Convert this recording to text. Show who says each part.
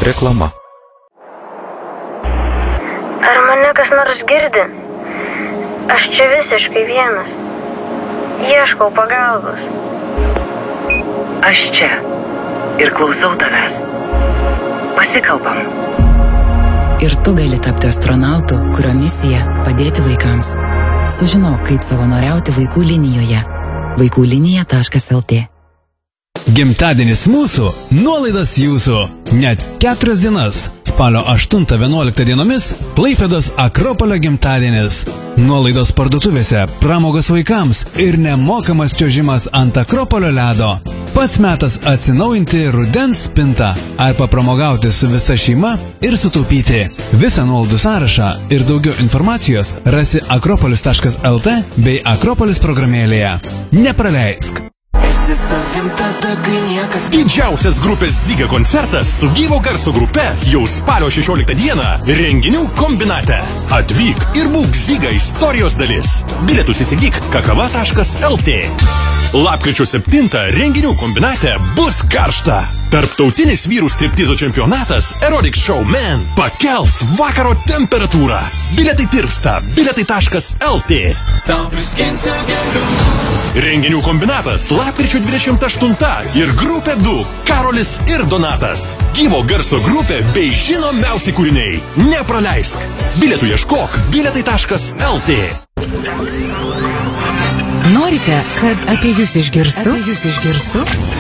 Speaker 1: Reklama.
Speaker 2: Ar mane kas nors girdi? Aš čia visiškai vienas. Ieškau pagalbos.
Speaker 3: Aš čia ir klausau tavęs. Pasikalbam.
Speaker 4: Ir tu gali tapti astronautu, kurio misija padėti vaikams. Sužinok, kaip savanoriauti vaikų linijoje. vaikųlinija.lt.
Speaker 5: Gimtadienis mūsų, nuolaidos jūsų. Net 4 dienas. Spalio 8-11 dienomis Klaipėdos Akropolio gimtadienis. Nuolaidos parduotuvėse, pramogos vaikams ir nemokamas čiuožimas ant Akropolio ledo. Pats metas atsinaujinti rudens spintą arba pramogauti su visa šeima ir sutaupyti. Visą nuolaidų sąrašą ir daugiau informacijos rasi akropolis.lt bei Akropolis programėlėje. Nepraleisk!
Speaker 6: Didžiausias grupės Zyga koncertas su gyvo garso grupe jau spalio 16 dieną renginių kombinate. Atvyk ir būk Zyga istorijos dalis. Bilietus įsigyk kakava.lt. Lapkričio 7 renginių kombinate bus karšta. Tarptautinis vyrų striptizo čempionatas Erotic Showman pakels vakaro temperatūrą. Bilietai tirpsta. Bilietai.lt. Renginių kombinatas lapkričio 28 ir grupė 2 Karolis ir Donatas. Gyvo garso grupė bei žinomiausi kūriniai. Nepraleisk. Bilietų ieškok bilietai.lt.
Speaker 4: Norite, kad apie jūs išgirstų?